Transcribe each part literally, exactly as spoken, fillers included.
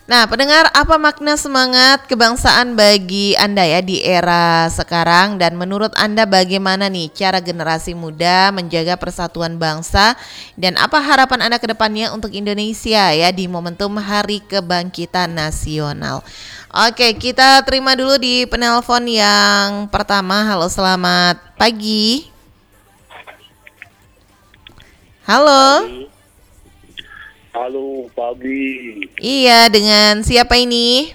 Nah, pendengar, apa makna semangat kebangsaan bagi Anda ya di era sekarang, dan menurut Anda bagaimana nih cara generasi muda menjaga persatuan bangsa, dan apa harapan Anda ke depannya untuk Indonesia ya di momentum Hari Kebangkitan Nasional? Oke, kita terima dulu di penelpon yang pertama. Halo, selamat pagi. Halo. Pagi. Halo, pagi. Iya, dengan siapa ini?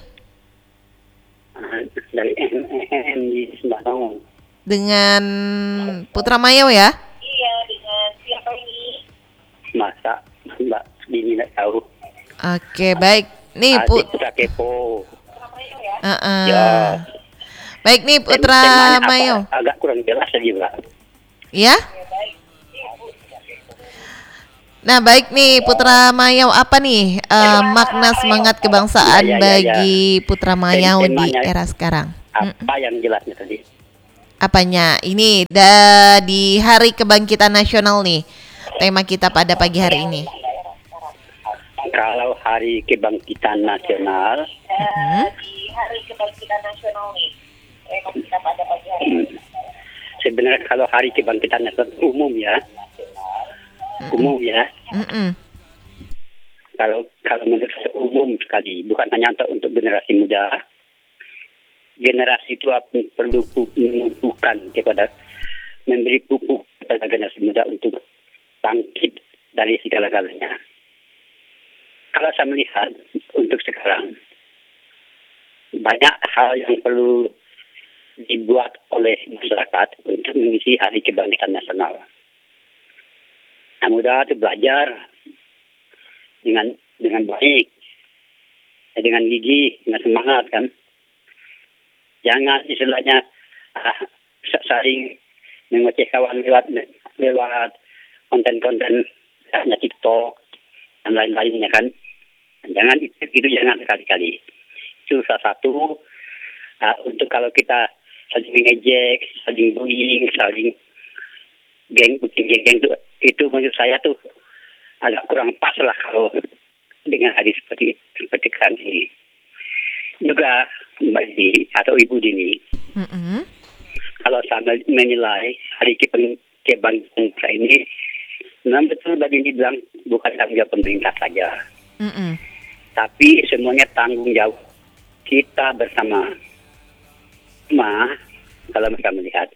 Dari M M di Sembarang. Dengan Putra Mayau ya? Iya, dengan siapa ini? Masa Mbak Dini nggak tahu. Oke, baik. Nih, Adik Put. Putra Kepo. Uh-uh. Ya. Baik nih, Tem- Putra temanya apa? Mayau. Agak kurang jelas aja, Mbak. Ya? Nah, baik nih Putra Mayau, apa nih eh, makna semangat kebangsaan Ya, ya, ya, ya. bagi Putra Mayau Tem- di temanya era sekarang? Mm, Apa yang jelasnya tadi? Apanya? Ini da di Hari Kebangkitan Nasional nih. Tema kita pada pagi hari ini. Kalau Hari Kebangkitan Nasional, Hmm. di Hari Kebangkitan Nasional nih, tema kita pada pagi hari ini. Sebenarnya kalau Hari Kebangkitan Nasional umum ya, umum ya. Mm-mm. Kalau kalau menurut saya umum sekali, bukan hanya untuk, untuk generasi muda. Generasi tua pun perlu menumpukan kepada memberi pupuk kepada generasi muda untuk bangkit dari segala-galanya. Kalau saya melihat untuk sekarang banyak hal yang perlu dibuat oleh masyarakat untuk mengisi Hari Kebangkitan Nasional. Anak muda itu belajar dengan dengan baik, dengan gigih, dengan semangat kan. Jangan istilahnya ah, saling mengoceh kawan lewat lewat konten-konten hanya TikTok dan lain-lainnya kan. Jangan itu, itu jangan sekali-kali. Itu salah satu uh, untuk kalau kita saling mengejek, saling bullying, saling geng, geng-geng itu, itu menurut saya tuh agak kurang pas lah kalau dengan hari seperti seperti kan ini. Juga Mbak Dini atau Ibu Dini, Mm-mm. kalau saya menilai hari kebangkitan ini, memang betul Mbak Dini bilang bukan tanggung jawab pemerintah saja, Mm-mm. tapi semuanya tanggung jawab kita bersama. Ma, kalau mereka melihat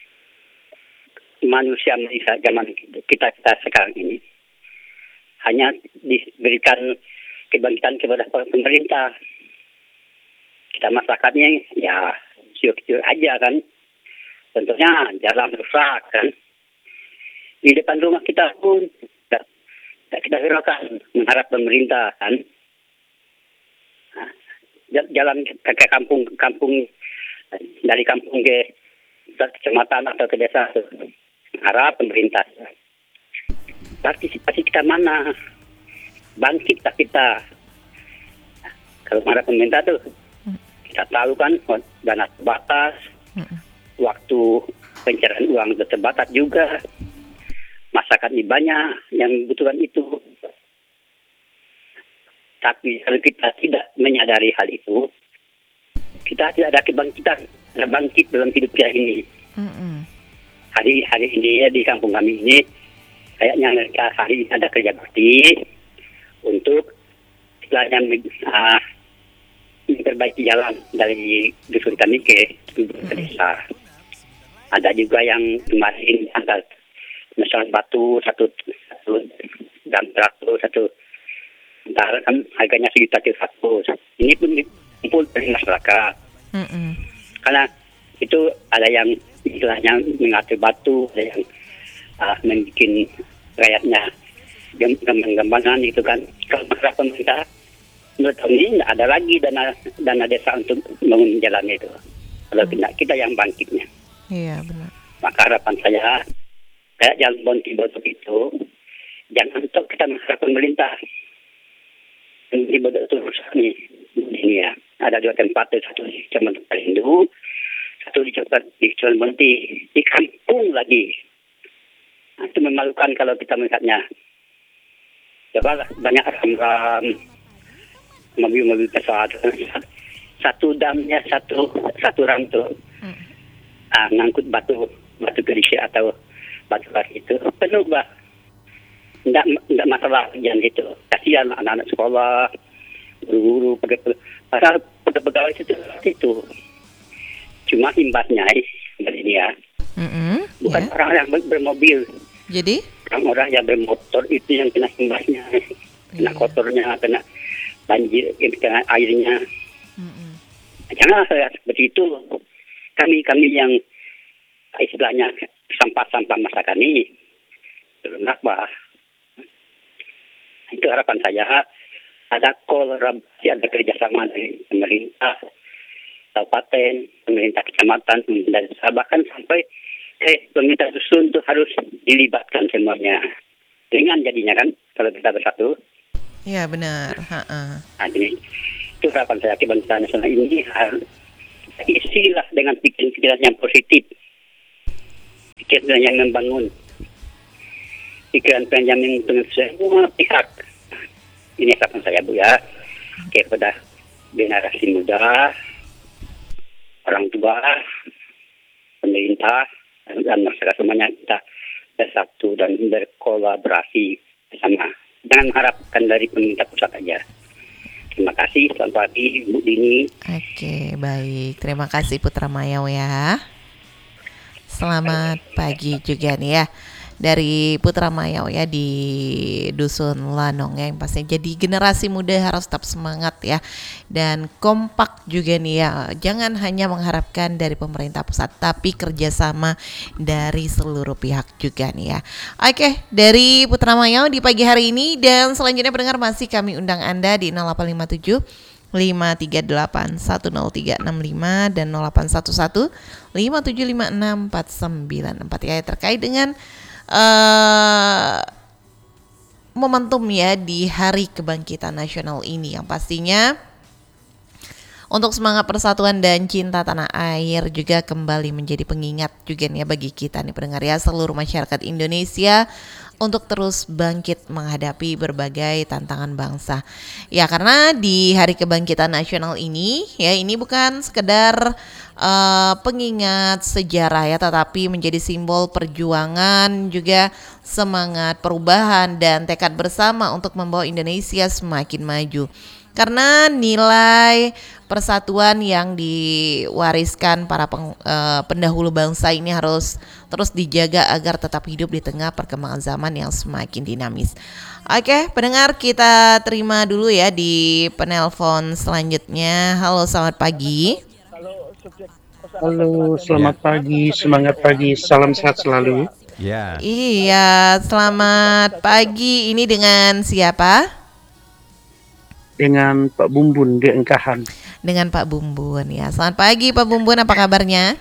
manusia manusia zaman kita kita sekarang ini hanya diberikan kebangkitan kepada pemerintah. Kita masyarakatnya ya syukur aja kan. Tentunya jalan rusak kan. Di depan rumah kita pun kita, kita hiraukan mengharap pemerintah kan. Nah, jalan ke, ke kampung kampung dari kampung ke kecamatan atau ke desa harap pemerintah. Partisipasi kita mana? Bangkit kita. Kalau marah pemerintah tuh kita tahu kan dana terbatas, waktu pencairan uang terbatas juga, masyarakat ini banyak yang membutuhkan itu. Tapi kalau kita tidak menyadari hal itu, kita tidak ada kebangkitan, ada bangkit dalam hidup kita ini. Mm-mm. Hari hari ini ya, di kampung kami ini kayaknya mereka hari ini ada kerja bakti untuk istilahnya uh, memperbaiki jalan dari dusun kami ke, ke desa. Ada juga yang kemarin angkat mesan batu satu satu dan traktor satu, entar kan harganya sejuta satu. Ini pun dikumpul dari masyarakat. Mm-mm. Karena itu ada yang istilahnya mengatur batu, ada yang uh, membuat rakyatnya gambar-gambaran itu kan. Kalau masyarakat pemerintah menurut kami tidak ada lagi dana dana desa untuk membangun jalan itu. Kalau kita, kita yang bangkitnya. Iya, benar. Maka harapan saya kayak jalan Bonti-Bodok itu jangan untuk kita masyarakat pemerintah. Bonti-Bodok itu rusak nih ini ya. Ada dua tempat, satu di Kecamatan Palindu, satu di Kecamatan di Kecamatan Bonti, di kampung lagi. Nah, itu memalukan kalau kita melihatnya. Coba banyak ram-ram mobil-mobil pesawat. Satu damnya satu satu ram tuh Hmm. ah, ngangkut batu batu kerikil atau batu batu itu penuh bah. Enggak enggak masalah yang itu. Kasihan anak-anak sekolah, guru-guru, pegawai pegawai itu itu. Cuma imbasnya eh, dari dia Mm-mm, bukan ya. orang yang ber- bermobil, Jadi, orang-orang yang bermotor itu yang kena imbasnya, kena Iya. kotornya, kena banjir, kena airnya. Mm-mm. Jangan saya seperti itu. Kami kami yang istilahnya sampah-sampah masa kami, kenapa? Itu harapan saya. Ada kolaborasi, ada kerjasama dari pemerintah, kabupaten, pemerintah kecamatan, pemerintah desa, bahkan sampai eh, pemerintah dusun itu harus dilibatkan semuanya. Ringan jadinya kan kalau kita bersatu. Ya benar. Ha-ha. Nah, jadi itu harapan saya kebangsaan nasional ini harus isilah dengan pikiran-pikiran yang positif, pikiran yang membangun, pikiran-pikiran yang menguntungkan semua pihak. Ini harapan saya Bu ya, kepada generasi muda, orang tua, pemerintah, dan masyarakat semuanya kita bersatu dan berkolaborasi bersama. Jangan mengharapkan dari pemerintah pusat aja. Terima kasih, selamat pagi Bu Dini. Oke, baik. Terima kasih Putra Mayau ya. Selamat pagi juga nih ya. Dari Putra Mayau ya di Dusun Lanong ya, yang pastinya jadi generasi muda harus tetap semangat ya dan kompak juga nih ya. Jangan hanya mengharapkan dari pemerintah pusat tapi kerjasama dari seluruh pihak juga nih ya. Oke, dari Putra Mayau di pagi hari ini, dan selanjutnya pendengar masih kami undang Anda di nol delapan lima tujuh lima tiga delapan satu nol tiga enam lima dan nol delapan satu satu lima tujuh lima enam empat sembilan empat ya, terkait dengan uh, momentum ya di Hari Kebangkitan Nasional ini yang pastinya untuk semangat persatuan dan cinta tanah air juga kembali menjadi pengingat juga nih ya bagi kita nih pendengar ya, seluruh masyarakat Indonesia untuk terus bangkit menghadapi berbagai tantangan bangsa. Ya karena di Hari Kebangkitan Nasional ini ya, ini bukan sekedar uh, pengingat sejarah ya, tetapi menjadi simbol perjuangan juga semangat perubahan dan tekad bersama untuk membawa Indonesia semakin maju. Karena nilai persatuan yang diwariskan para peng, uh, pendahulu bangsa ini harus terus dijaga agar tetap hidup di tengah perkembangan zaman yang semakin dinamis. Oke, pendengar, kita terima dulu ya di penelpon selanjutnya. Halo, selamat pagi. Halo, selamat pagi, semangat pagi, salam sehat selalu. Ya. Iya, selamat pagi. Ini dengan siapa? Dengan Pak Bumbun di Engkahan. Dengan Pak Bumbun ya. Selamat pagi Pak Bumbun, apa kabarnya?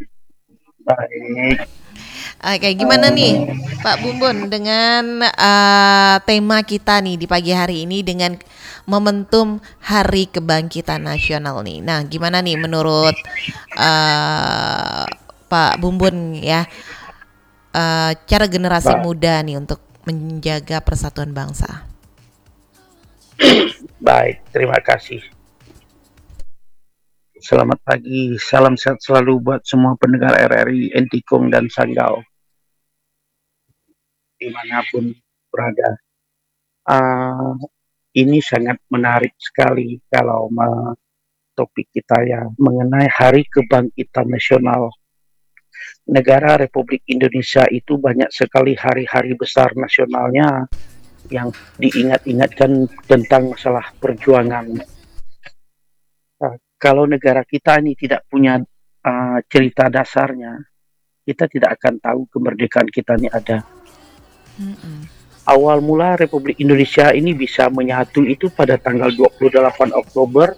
Baik. Oke, gimana nih Pak Bumbun dengan uh, tema kita nih di pagi hari ini dengan momentum Hari Kebangkitan Nasional nih. Nah, gimana nih menurut uh, Pak Bumbun ya, uh, cara generasi Baik. muda nih untuk menjaga persatuan bangsa? Baik, terima kasih. Selamat pagi, salam sehat selalu buat semua pendengar R R I Entikong dan Sanggau dimanapun berada. Uh, ini sangat menarik sekali kalau me- topik kita ya mengenai Hari Kebangkitan Nasional. Negara Republik Indonesia itu banyak sekali hari-hari besar nasionalnya yang diingat-ingatkan tentang masalah perjuangan. Uh, kalau negara kita ini tidak punya uh, cerita dasarnya, kita tidak akan tahu kemerdekaan kita ini ada. Mm-mm. Awal mula Republik Indonesia ini bisa menyatu itu pada tanggal dua puluh delapan Oktober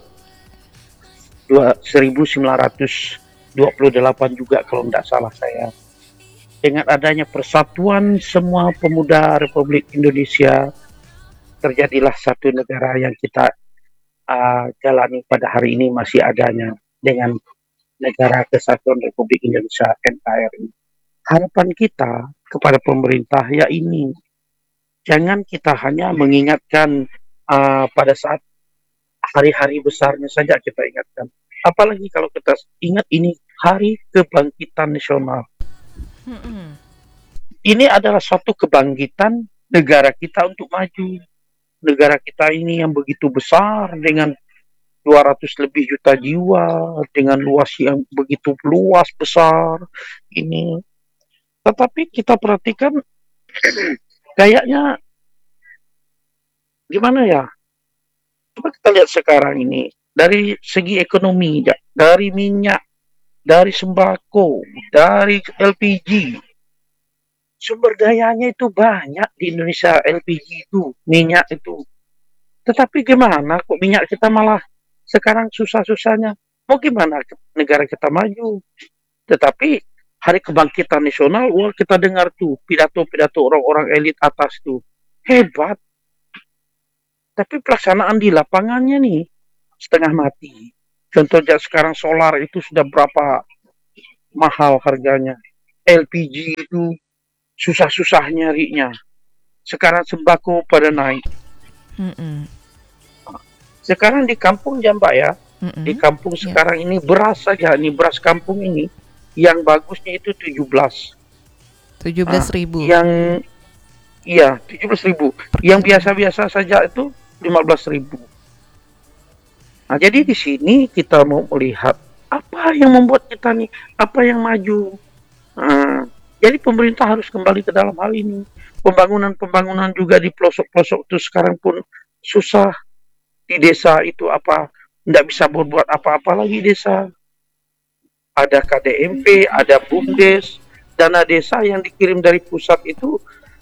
seribu sembilan ratus dua puluh delapan juga kalau tidak salah saya. Dengan adanya persatuan semua pemuda Republik Indonesia, terjadilah satu negara yang kita uh, jalani pada hari ini masih adanya dengan Negara Kesatuan Republik Indonesia N K R I. Harapan kita kepada pemerintah ya ini, jangan kita hanya mengingatkan uh, pada saat hari-hari besarnya saja kita ingatkan. Apalagi kalau kita ingat ini Hari Kebangkitan Nasional. Mm-mm. Ini adalah suatu kebangkitan negara kita untuk maju. Negara kita ini yang begitu besar dengan dua ratus lebih juta jiwa, dengan luas yang begitu luas besar ini. Tetapi kita perhatikan kayaknya gimana ya? Coba kita lihat sekarang ini dari segi ekonomi, ya, dari minyak, dari sembako, dari L P G. Sumber dayanya itu banyak di Indonesia, L P G itu, minyak itu. Tetapi gimana kok minyak kita malah sekarang susah-susahnya? Mau gimana negara kita maju? Tetapi Hari Kebangkitan Nasional, wah kita dengar tuh pidato-pidato orang-orang elit atas tuh. Hebat. Tapi pelaksanaan di lapangannya nih setengah mati. Contohnya sekarang solar itu sudah berapa mahal harganya. L P G itu susah-susah nyarinya. Sekarang sembako pada naik. Mm-mm. Sekarang di kampung Jambak ya, Mm-mm. di kampung Ya. sekarang ini beras saja, ini beras kampung ini yang bagusnya itu tujuh belas. tujuh belas ribu. Yang iya, tujuh belas ribu. Yang biasa-biasa saja itu lima belas ribu. Nah, jadi di sini kita mau melihat apa yang membuat kita nih, apa yang maju. Nah, jadi pemerintah harus kembali ke dalam hal ini. Pembangunan-pembangunan juga di pelosok-pelosok itu sekarang pun susah. Di desa itu apa, tidak bisa berbuat apa-apa lagi desa. Ada K D M P, ada BUMDes, dana desa yang dikirim dari pusat itu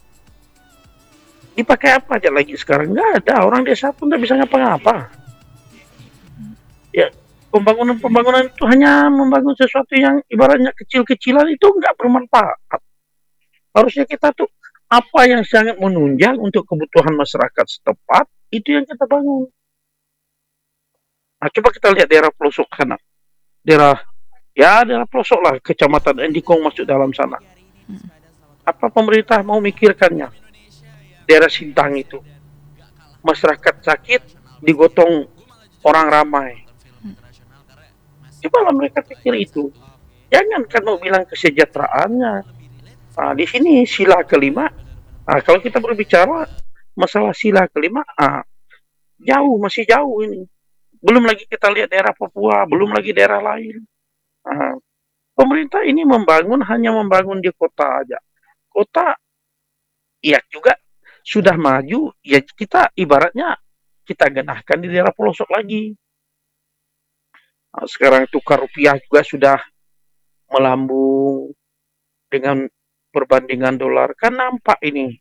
dipakai apa aja lagi sekarang? Nggak ada, orang desa pun tidak bisa ngapa-ngapa. Ya, pembangunan-pembangunan itu hanya membangun sesuatu yang ibaratnya kecil-kecilan itu nggak bermanfaat. Harusnya kita tuh apa yang sangat menunjang untuk kebutuhan masyarakat setempat itu yang kita bangun. Nah, coba kita lihat daerah pelosok sana, daerah ya daerah pelosok lah, kecamatan Endikong masuk dalam sana. Apa pemerintah mau mikirkannya? Daerah Sintang itu, masyarakat sakit digotong orang ramai. Coba lah mereka pikir itu. Jangan kan mau bilang kesejahteraannya. Nah, di sini sila kelima. Nah, kalau kita berbicara masalah sila kelima, ah, jauh, masih jauh ini. Belum lagi kita lihat daerah Papua, belum lagi daerah lain. Nah, pemerintah ini membangun hanya membangun di kota aja. Kota, ya juga sudah maju, ya kita ibaratnya kita genahkan di daerah pelosok lagi. Nah, sekarang tukar rupiah juga sudah melambung dengan perbandingan dolar, kan nampak ini.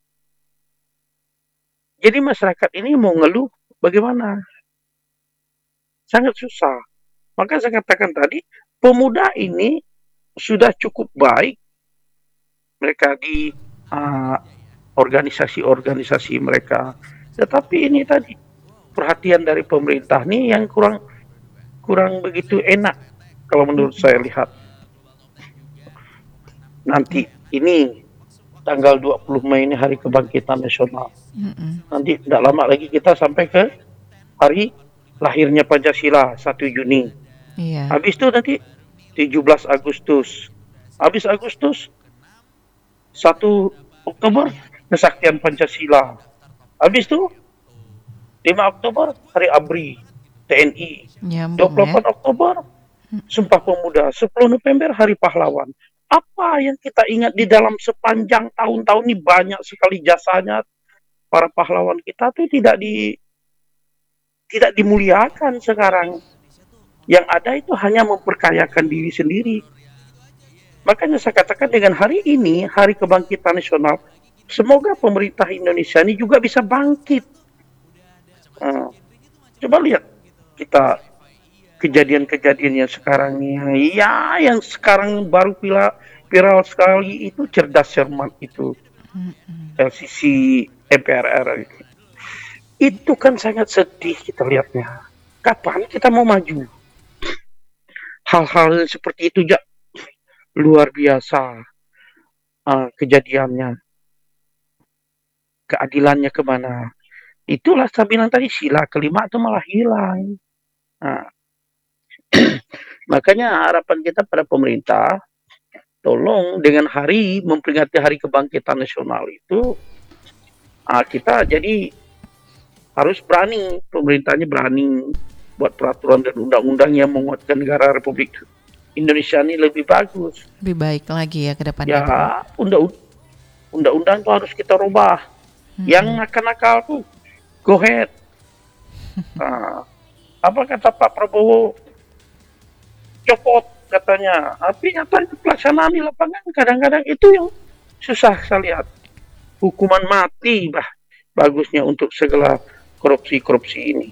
Jadi masyarakat ini mau ngeluh bagaimana? Sangat susah. Maka saya katakan tadi, pemuda ini sudah cukup baik mereka di uh, organisasi-organisasi mereka. Tetapi ini tadi perhatian dari pemerintah nih yang kurang kurang begitu enak kalau menurut saya lihat. Nanti ini tanggal dua puluh Mei ini Hari Kebangkitan Nasional. Mm-mm. Nanti tidak lama lagi kita sampai ke hari lahirnya Pancasila satu Juni. Iya. Habis itu nanti tujuh belas Agustus. Habis Agustus satu Oktober kesaktian Pancasila. Habis itu lima Oktober Hari A B R I T N I. dua Nyambung puluh ya. delapan Oktober Sumpah Pemuda. sepuluh November Hari Pahlawan. Apa yang kita ingat di dalam sepanjang tahun-tahun ini banyak sekali jasanya para pahlawan kita tuh tidak di tidak dimuliakan sekarang. Yang ada itu hanya memperkayakan diri sendiri. Makanya saya katakan dengan hari ini, Hari Kebangkitan Nasional, semoga pemerintah Indonesia ini juga bisa bangkit. Nah, coba lihat kita kejadian-kejadian yang sekarang ini, ya yang sekarang baru viral, viral sekali itu cerdas cermat itu, L C C M P R R itu. Itu kan sangat sedih kita lihatnya. Kapan kita mau maju? Hal-hal seperti itu ya luar biasa uh, kejadiannya. Keadilannya kemana? Itulah saya bilang tadi, sila kelima itu malah hilang. Nah, makanya harapan kita pada pemerintah, tolong dengan hari memperingati Hari Kebangkitan Nasional itu, ah, kita jadi harus berani, pemerintahnya berani buat peraturan dan undang-undang yang menguatkan negara Republik Indonesia ini lebih bagus. Lebih baik lagi ya ke depannya. Ya, undang undang-undang itu harus kita rubah. Hmm. Yang nakal-nakal tuh, go ahead. Nah, apa kata Pak Prabowo? Copot katanya. Tapi nyatanya pelaksanaan di lapangan kadang-kadang itu yang susah saya lihat. Hukuman mati bah bagusnya untuk segala korupsi-korupsi ini.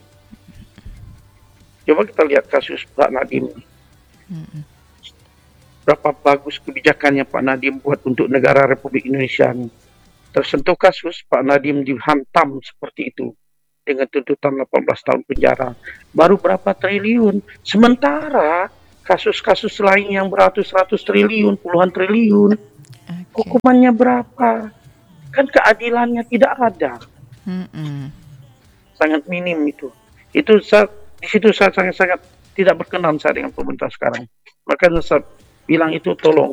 Coba kita lihat kasus Pak Nadiem. Hmm. Berapa bagus kebijakannya Pak Nadiem buat untuk negara Republik Indonesia ini. Tersentuh kasus, Pak Nadiem dihantam seperti itu dengan tuntutan delapan belas tahun penjara. Baru berapa triliun. Sementara kasus-kasus lain yang beratus-ratus triliun, puluhan triliun, okay. Hukumannya berapa? Kan keadilannya tidak ada. Mm-mm. Sangat minim itu. Itu saya, di situ saya sangat-sangat tidak berkenan saya dengan pemerintah sekarang. Makanya saya bilang itu tolong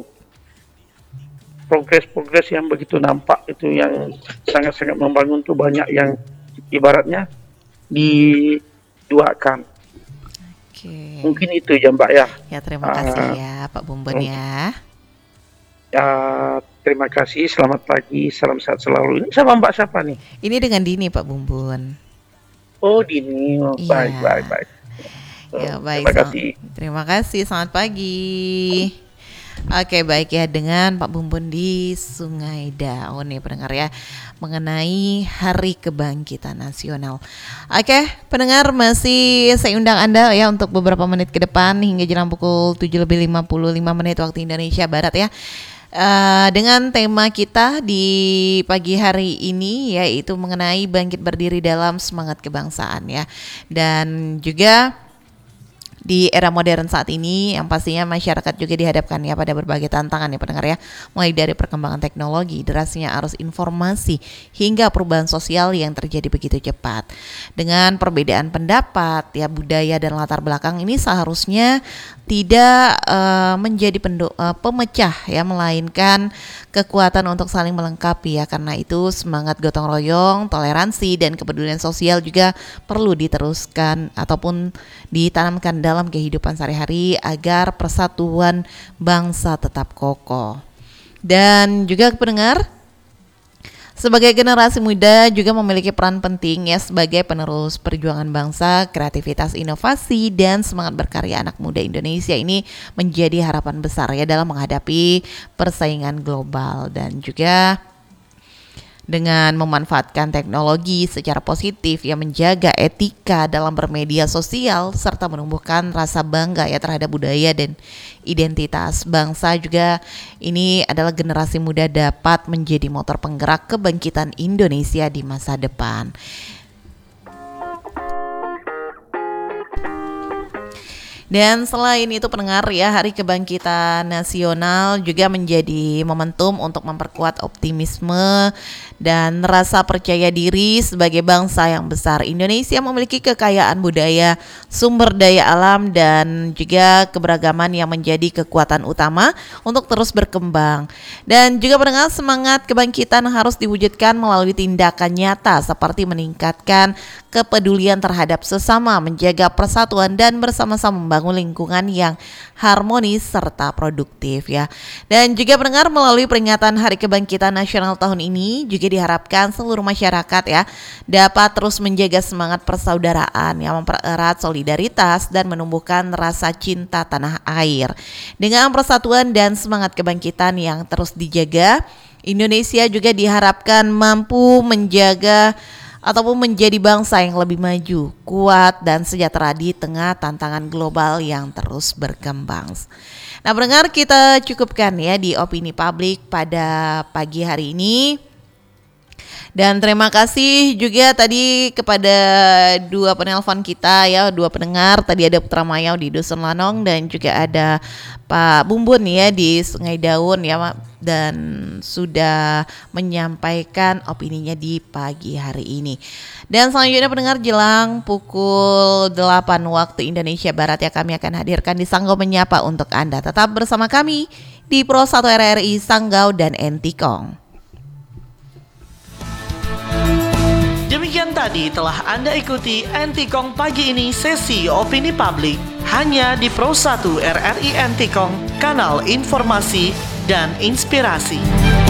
progres-progres yang begitu nampak itu yang sangat-sangat membangun tuh banyak yang ibaratnya diduakan. Oke. Mungkin itu ya Mbak ya. Ya terima kasih uh, ya Pak Bumbun ya. Ya terima kasih, selamat pagi, salam sehat selalu. Ini sama Mbak siapa nih? Ini dengan Dini Pak Bumbun. Oh Dini, oh, ya. baik baik baik. Ya baik. Terima kasih. Terima kasih, selamat pagi. Oke baik ya, dengan Pak Bumbun di Sungai Daun nih pendengar ya, mengenai Hari Kebangkitan Nasional. Oke pendengar, masih saya undang Anda ya untuk beberapa menit ke depan hingga jelang pukul tujuh lebih lima puluh lima menit waktu Indonesia Barat ya, uh, dengan tema kita di pagi hari ini yaitu mengenai bangkit berdiri dalam semangat kebangsaan ya. Dan juga di era modern saat ini yang pastinya masyarakat juga dihadapkan ya pada berbagai tantangan ya pendengar ya, mulai dari perkembangan teknologi, derasnya arus informasi hingga perubahan sosial yang terjadi begitu cepat. Dengan perbedaan pendapat ya, budaya dan latar belakang ini seharusnya tidak uh, menjadi pendo- uh, pemecah ya, melainkan kekuatan untuk saling melengkapi ya. Karena itu semangat gotong royong, toleransi dan kepedulian sosial juga perlu diteruskan ataupun ditanamkan dalam kehidupan sehari-hari agar persatuan bangsa tetap kokoh. Dan juga pendengar, sebagai generasi muda juga memiliki peran penting ya sebagai penerus perjuangan bangsa. Kreativitas, inovasi dan semangat berkarya anak muda Indonesia ini menjadi harapan besar ya dalam menghadapi persaingan global. Dan juga dengan memanfaatkan teknologi secara positif yang menjaga etika dalam bermedia sosial serta menumbuhkan rasa bangga ya terhadap budaya dan identitas bangsa. Juga ini adalah generasi muda dapat menjadi motor penggerak kebangkitan Indonesia di masa depan. Dan selain itu pendengar ya, Hari Kebangkitan Nasional juga menjadi momentum untuk memperkuat optimisme dan rasa percaya diri sebagai bangsa yang besar. Indonesia memiliki kekayaan budaya, sumber daya alam dan juga keberagaman yang menjadi kekuatan utama untuk terus berkembang. Dan juga pendengar, semangat kebangkitan harus diwujudkan melalui tindakan nyata seperti meningkatkan kepedulian terhadap sesama, menjaga persatuan dan bersama-sama membangun lingkungan yang harmonis serta produktif ya. Dan juga pendengar, melalui peringatan Hari Kebangkitan Nasional tahun ini juga diharapkan seluruh masyarakat ya dapat terus menjaga semangat persaudaraan yang mempererat solidaritas dan menumbuhkan rasa cinta tanah air. Dengan persatuan dan semangat kebangkitan yang terus dijaga, Indonesia juga diharapkan mampu menjaga ataupun menjadi bangsa yang lebih maju, kuat dan sejahtera di tengah tantangan global yang terus berkembang. Nah, pendengar, kita cukupkan ya di opini publik pada pagi hari ini. Dan terima kasih juga tadi kepada dua penelpon kita ya, dua pendengar. Tadi ada Putra Mayau di Dusun Lanong dan juga ada Pak Bumbun ya di Sungai Daun ya, dan sudah menyampaikan opininya di pagi hari ini. Dan selanjutnya pendengar, jelang pukul delapan waktu Indonesia Barat ya, kami akan hadirkan di Sanggau Menyapa untuk Anda. Tetap bersama kami di Pro satu R R I Sanggau dan Entikong. Demikian tadi telah Anda ikuti Entikong pagi ini sesi opini publik hanya di Pro satu R R I Entikong, kanal informasi dan inspirasi.